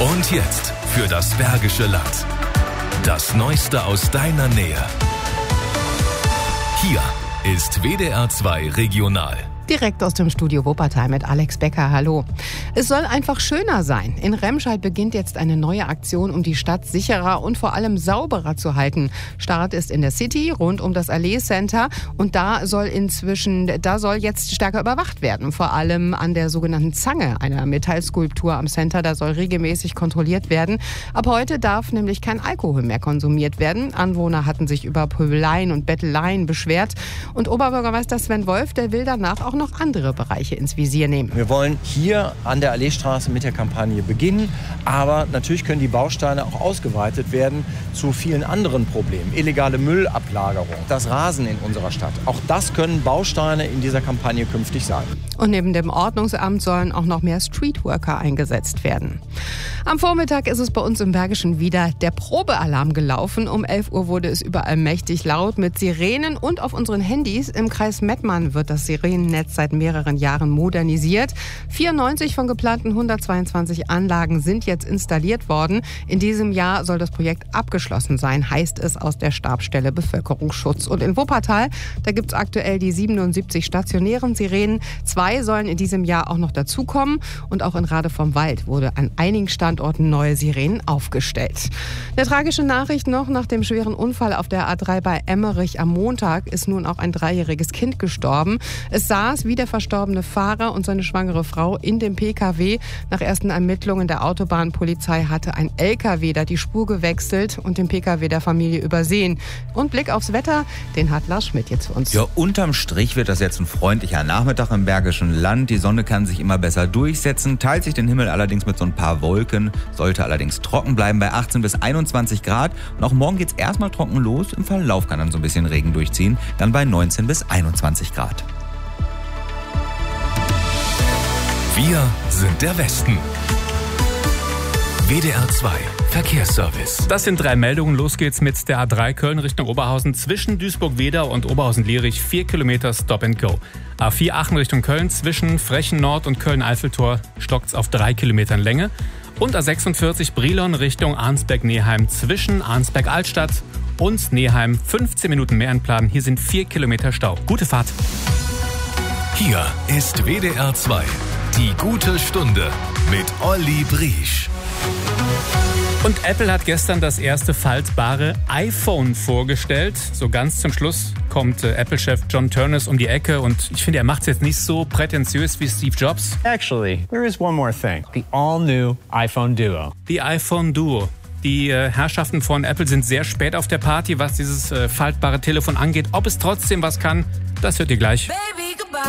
Und jetzt für das Bergische Land. Das Neueste aus deiner Nähe. Hier ist WDR 2 Regional. Direkt aus dem Studio Wuppertal mit Alex Becker. Hallo. Es soll einfach schöner sein. In Remscheid beginnt jetzt eine neue Aktion, um die Stadt sicherer und vor allem sauberer zu halten. Start ist in der City, rund um das Allee Center. Und da soll jetzt stärker überwacht werden. Vor allem an der sogenannten Zange, einer Metallskulptur am Center. Da soll regelmäßig kontrolliert werden. Ab heute darf nämlich kein Alkohol mehr konsumiert werden. Anwohner hatten sich über Pöbeleien und Betteleien beschwert. Und Oberbürgermeister Sven Wolf, der will danach auch noch andere Bereiche ins Visier nehmen. Wir wollen hier an der Alleestraße mit der Kampagne beginnen, aber natürlich können die Bausteine auch ausgeweitet werden zu vielen anderen Problemen. Illegale Müllablagerung, das Rasen in unserer Stadt. Auch das können Bausteine in dieser Kampagne künftig sein. Und neben dem Ordnungsamt sollen auch noch mehr Streetworker eingesetzt werden. Am Vormittag ist es bei uns im Bergischen wieder der Probealarm gelaufen. Um 11 Uhr wurde es überall mächtig laut mit Sirenen und auf unseren Handys. Im Kreis Mettmann wird das Sirenennetz seit mehreren Jahren modernisiert. 94 von geplanten 122 Anlagen sind jetzt installiert worden. In diesem Jahr soll das Projekt abgeschlossen sein, heißt es aus der Stabsstelle Bevölkerungsschutz. Und in Wuppertal, da gibt es aktuell die 77 stationären Sirenen. 2 sollen in diesem Jahr auch noch dazukommen. Und auch in Rade vom Wald wurde an einigen Standorten neue Sirenen aufgestellt. Eine tragische Nachricht noch: Nach dem schweren Unfall auf der A3 bei Emmerich am Montag ist nun auch ein 3-jähriges Kind gestorben. Es saß wie der verstorbene Fahrer und seine schwangere Frau in dem PKW. Nach ersten Ermittlungen der Autobahnpolizei hatte ein LKW da die Spur gewechselt und den PKW der Familie übersehen. Und Blick aufs Wetter, den hat Lars Schmidt jetzt für uns. Ja, unterm Strich wird das jetzt ein freundlicher Nachmittag im Bergischen Land. Die Sonne kann sich immer besser durchsetzen, teilt sich den Himmel allerdings mit so ein paar Wolken, sollte allerdings trocken bleiben bei 18 bis 21 Grad. Und auch morgen geht's erstmal trocken los, im Verlauf kann dann so ein bisschen Regen durchziehen, dann bei 19 bis 21 Grad. Wir sind der Westen. WDR 2 Verkehrsservice. Das sind 3 Meldungen. Los geht's mit der A3 Köln Richtung Oberhausen. Zwischen Duisburg-Wedau und Oberhausen-Lierich 4 Kilometer Stop and Go. A4 Aachen Richtung Köln. Zwischen Frechen Nord und Köln-Eiffeltor stockt's auf 3 Kilometern Länge. Und A46 Brilon Richtung Arnsberg-Neheim. Zwischen Arnsberg-Altstadt und Neheim 15 Minuten mehr einplanen. Hier sind 4 Kilometer Stau. Gute Fahrt. Hier ist WDR 2. Die gute Stunde mit Olli Briesch. Und Apple hat gestern das erste faltbare iPhone vorgestellt. So ganz zum Schluss kommt Apple-Chef John Ternus um die Ecke und ich finde, er macht es jetzt nicht so prätentiös wie Steve Jobs. Actually, there is one more thing. The all-new iPhone Duo. Die iPhone Duo. Die Herrschaften von Apple sind sehr spät auf der Party, was dieses faltbare Telefon angeht. Ob es trotzdem was kann, das hört ihr gleich. Baby.